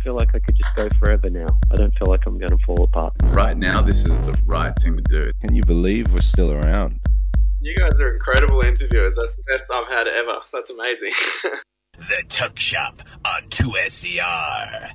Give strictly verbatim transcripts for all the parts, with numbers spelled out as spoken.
feel like I could just go forever now. I don't feel like I'm going to fall apart. Right now, this is the right thing to do. Can you believe we're still around? You guys are incredible interviewers. That's the best I've had ever. That's amazing. The Tuck Shop on two S C R.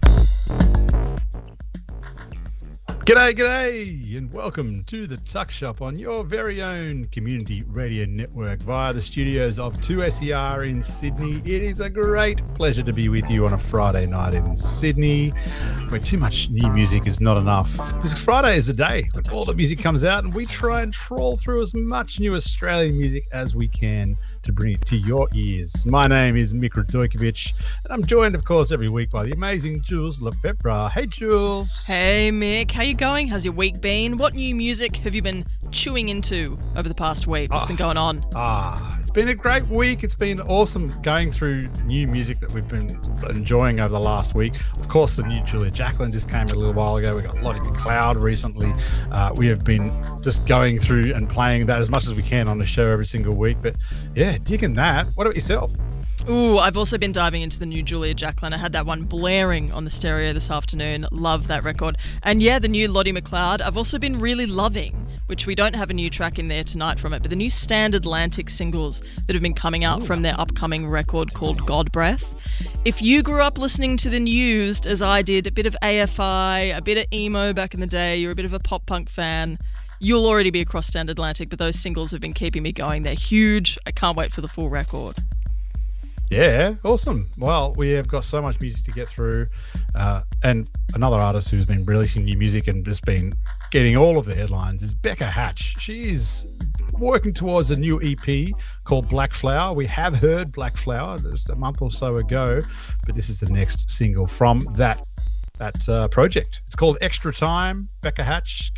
G'day, g'day, and welcome to the Tuck Shop on your very own community radio network via the studios of two S E R in Sydney. It is a great pleasure to be with you on a Friday night in Sydney, where too much new music is not enough. Because Friday is a day when all the music comes out, and we try and trawl through as much new Australian music as we can to bring it to your ears. My name is Mick Radojkovic, and I'm joined, of course, every week by the amazing Jules Lefebvre. Hey, Jules. Hey, Mick. How you going? How's your week been? What new music have you been chewing into over the past week? What's oh, been going on? Ah, it's been a great week. It's been awesome going through new music that we've been enjoying over the last week. Of course, the new Julia Jacklin just came a little while ago. We got Lottie McLeod recently. Uh, we have been just going through and playing that as much as we can on the show every single week. But yeah, digging that. What about yourself? Ooh, I've also been diving into the new Julia Jacklin. I had that one blaring on the stereo this afternoon. Love that record. And yeah, the new Lottie McLeod, I've also been really loving, which we don't have a new track in there tonight from it, but the new Stand Atlantic singles that have been coming out from their upcoming record called God Breath. If you grew up listening to the Used, as I did, a bit of A F I, a bit of emo back in the day, you're a bit of a pop punk fan, you'll already be across Stand Atlantic, but those singles have been keeping me going. They're huge. I can't wait for the full record. Yeah, awesome. Well, we have got so much music to get through. Uh, and another artist who's been releasing new music and just been getting all of the headlines is Becca Hatch. She is working towards a new E P called Black Flower. We have heard Black Flower just a month or so ago, but this is the next single from that, that uh, project. It's called Extra Time. Becca Hatch.